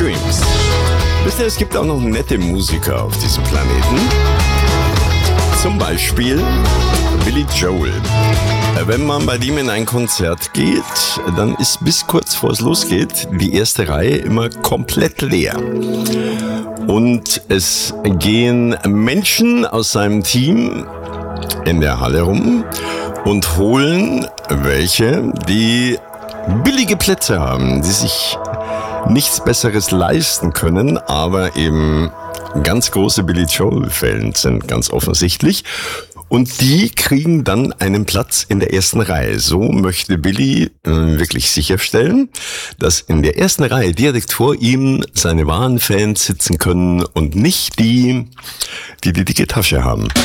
Dreams. Wisst ihr, es gibt auch noch nette Musiker auf diesem Planeten. Zum Beispiel Billy Joel. Wenn man bei ihm in ein Konzert geht, dann ist bis kurz vor es losgeht die erste Reihe immer komplett leer. Und es gehen Menschen aus seinem Team in der Halle rum und holen welche, die billige Plätze haben, die sich nichts Besseres leisten können, aber eben ganz große Billy Joel-Fans sind, ganz offensichtlich. Und die kriegen dann einen Platz in der ersten Reihe. So möchte Billy wirklich sicherstellen, dass in der ersten Reihe direkt vor ihm seine wahren Fans sitzen können und nicht die dicke Tasche haben.